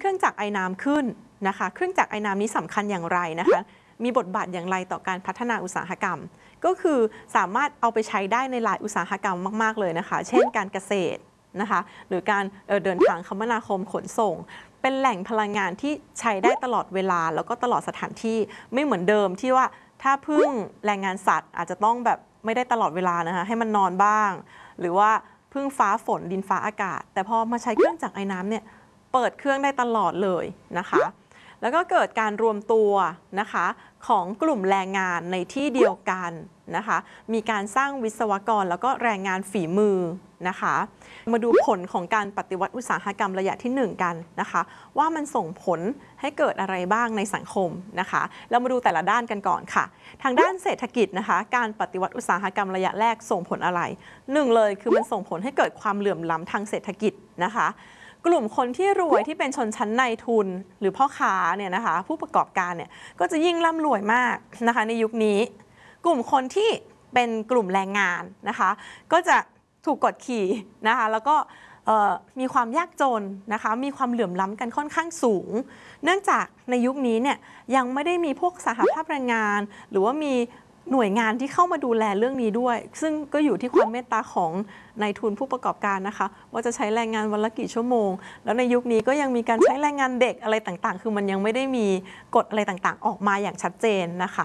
เครื่องจักรไอน้ำขึ้นนะคะเครื่องจักรไอน้ำนี้สำคัญอย่างไรนะคะมีบทบาทอย่างไรต่อการพัฒนาอุตสาหกรรมก็คือสามารถเอาไปใช้ได้ในหลายอุตสาหกรรมมากๆเลยนะคะเช่นการเกษตรนะคะหรือการเดินทางคมนาคมขนส่งเป็นแหล่งพลังงานที่ใช้ได้ตลอดเวลาแล้วก็ตลอดสถานที่ไม่เหมือนเดิมที่ว่าถ้าพึ่งแรงงานสัตว์อาจจะต้องแบบไม่ได้ตลอดเวลานะคะให้มันนอนบ้างหรือว่าพึ่งฟ้าฝนดินฟ้าอากาศแต่พอมาใช้เครื่องจักรไอ้น้ำเนี่ยเปิดเครื่องได้ตลอดเลยนะคะแล้วก็เกิดการรวมตัวนะคะของกลุ่มแรงงานในที่เดียวกันนะคะมีการสร้างวิศวกรแล้วก็แรงงานฝีมือนะคะมาดูผลของการปฏิวัติอุตสาหกรรมระยะที่1กันนะคะว่ามันส่งผลให้เกิดอะไรบ้างในสังคมนะคะเรามาดูแต่ละด้านกันก่อนค่ะทางด้านเศรษฐกิจนะคะการปฏิวัติอุตสาหกรรมระยะแรกส่งผลอะไร1เลยคือมันส่งผลให้เกิดความเหลื่อมล้ำทางเศรษฐกิจนะคะกลุ่มคนที่รวยที่เป็นชนชั้นนายทุนหรือพ่อค้าเนี่ยนะคะผู้ประกอบการเนี่ยก็จะยิ่งร่ำรวยมากนะคะในยุคนี้กลุ่มคนที่เป็นกลุ่มแรงงานนะคะก็จะถูกกดขี่นะคะแล้วก็มีความยากจนนะคะมีความเหลื่อมล้ำกันค่อนข้างสูงเนื่องจากในยุคนี้เนี่ยยังไม่ได้มีพวกสหภาพแรงงานหรือว่ามีหน่วยงานที่เข้ามาดูแลเรื่องนี้ด้วยซึ่งก็อยู่ที่ความเมตตาของนายทุนผู้ประกอบการนะคะว่าจะใช้แรงงานวันละกี่ชั่วโมงแล้วในยุคนี้ก็ยังมีการใช้แรงงานเด็กอะไรต่างๆคือมันยังไม่ได้มีกฎอะไรต่างๆออกมาอย่างชัดเจนนะคะ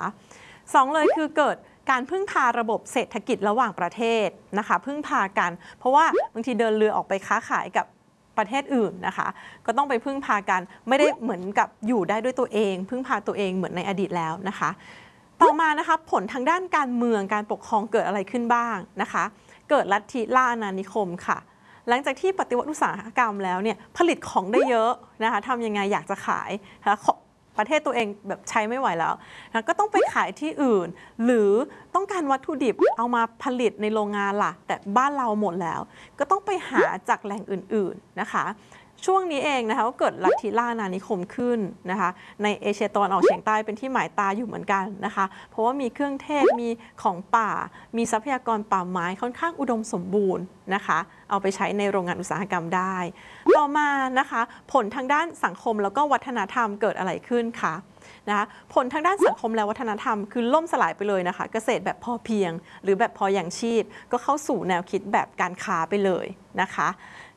2เลยคือเกิดการพึ่งพาระบบเศรษฐกิจระหว่างประเทศนะคะพึ่งพากันเพราะว่าบางทีเดินเรือออกไปค้าขายกับประเทศอื่นนะคะก็ต้องไปพึ่งพากันไม่ได้เหมือนกับอยู่ได้ด้วยตัวเองพึ่งพาตัวเองเหมือนในอดีตแล้วนะคะต่อมานะคะผลทางด้านการเมืองการปกครองเกิดอะไรขึ้นบ้างนะคะเกิดลัทธิล่าอาณานิคมค่ะหลังจากที่ปฏิวัติอุตสาหกรรมแล้วเนี่ยผลิตของได้เยอะนะคะทำยังไงอยากจะขายนะคะประเทศตัวเองแบบใช้ไม่ไหวแล้วนะก็ต้องไปขายที่อื่นหรือต้องการวัตถุดิบเอามาผลิตในโรงงานล่ะแต่บ้านเราหมดแล้วก็ต้องไปหาจากแหล่งอื่นๆนะคะช่วงนี้เองนะคะก็เกิดลัทธิล่าอาณานิคมขึ้นนะคะในเอเชียตะวันออกเฉียงใต้เป็นที่หมายตาอยู่เหมือนกันนะคะเพราะว่ามีเครื่องเทศมีของป่ามีทรัพยากรป่าไม้ค่อนข้างอุดมสมบูรณ์นะคะเอาไปใช้ในโรงงานอุตสาหกรรมได้ต่อมานะคะผลทางด้านสังคมแล้วก็วัฒนธรรมเกิดอะไรขึ้นคะนะคะผลทางด้านสังคมและวัฒนธรรมคือล่มสลายไปเลยนะคะเกษตรแบบพอเพียงหรือแบบพออย่างชีพก็เข้าสู่แนวคิดแบบการค้าไปเลยนะคะ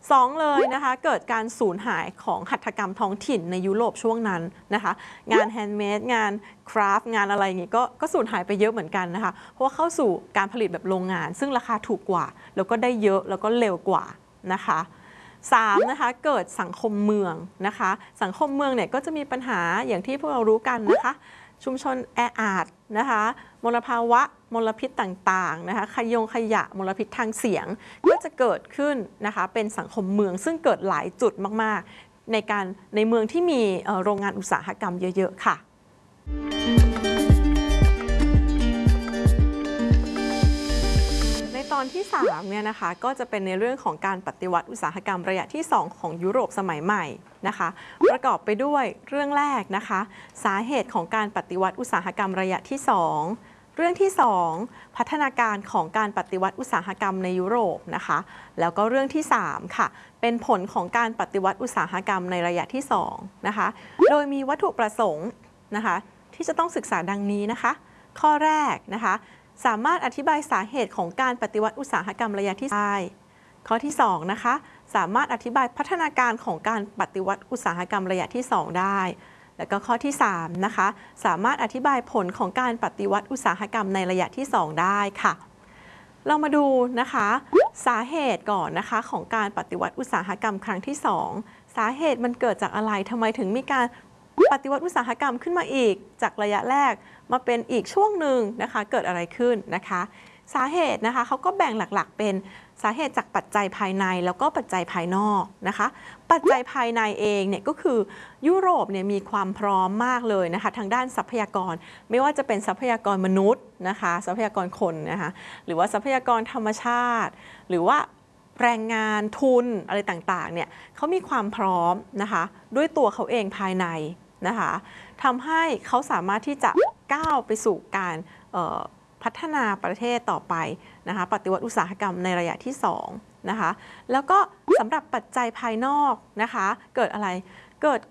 2เลยนะคะเกิดการสูญหายของหัตถกรรมท้องถิ่นในยุโรปช่วงนั้นนะคะงานแฮนด์เมดงานคราฟต์งานอะไรอย่างนี้ก็สูญหายไปเยอะเหมือนกันนะคะเพราะว่าเข้าสู่การผลิตแบบโรงงานซึ่งราคาถูกกว่าแล้วก็ได้เยอะแล้วก็เร็วกว่านะคะ3นะคะเกิดสังคมเมืองนะคะสังคมเมืองเนี่ยก็จะมีปัญหาอย่างที่พวกเรารู้กันนะคะชุมชนแออัดนะคะมลภาวะมลพิษต่างๆนะคะขยะมลพิษทางเสียงก็จะเกิดขึ้นนะคะเป็นสังคมเมืองซึ่งเกิดหลายจุดมากๆในเมืองที่มีโรงงานอุตสาหกรรมเยอะๆค่ะตอนที่3เนี่ยนะคะก็จะเป็นในเรื่องของการปฏิวัติอุตสาหกรรมระยะที่2ของยุโรปสมัยใหม่นะคะประกอบไปด้วยเรื่องแรกนะคะสาเหตุของการปฏิวัติอุตสาหกรรมระยะที่2เรื่องที่2พัฒนาการของการปฏิวัติอุตสาหกรรมในยุโรปนะคะแล้วก็เรื่องที่3ค่ะเป็นผลของการปฏิวัติอุตสาหกรรมในระยะที่2นะคะโดยมีวัตถุประสงค์นะคะที่จะต้องศึกษาดังนี้นะคะข้อแรกนะคะสามารถอธิบายสาเหตุของการปฏิวัติอุตสาหกรรมระยะที่ได้ข้อที่2นะคะสามารถอธิบายพัฒนาการของการปฏิวัติอุตสาหกรรมระยะที่2ได้แล้วก็ข้อที่3นะคะสามารถอธิบายผลของการปฏิวัติอุตสาหกรรมในระยะที่2ได้ค่ะเรามาดูนะคะสาเหตุก่อนนะคะของการปฏิวัติอุตสาหกรรมครั้งที่2สาเหตุมันเกิดจากอะไรทำไมถึงมีการปฏิวัติอุตสาหกรรมขึ้นมาอีกจากระยะแรกมาเป็นอีกช่วงหนึ่งนะคะเกิดอะไรขึ้นนะคะสาเหตุนะคะเขาก็แบ่งหลักๆเป็นสาเหตุจากปัจจัยภายในแล้วก็ปัจจัยภายนอกนะคะปัจจัยภายในเองเนี่ยก็คือยุโรปเนี่ยมีความพร้อมมากเลยนะคะทางด้านทรัพยากรไม่ว่าจะเป็นทรัพยากรมนุษย์นะคะทรัพยากรคนนะคะหรือว่าทรัพยากรธรรมชาติหรือว่าแรงงานทุนอะไรต่างๆเนี่ยเขามีความพร้อมนะคะด้วยตัวเขาเองภายในนะคะทำให้เขาสามารถที่จะก้าวไปสู่การพัฒนาประเทศต่อไปนะคะปฏิวัติอุตสาหกรรมในระยะที่2นะคะแล้วก็สำหรับปัจจัยภายนอกนะคะเกิดอะไรเกิด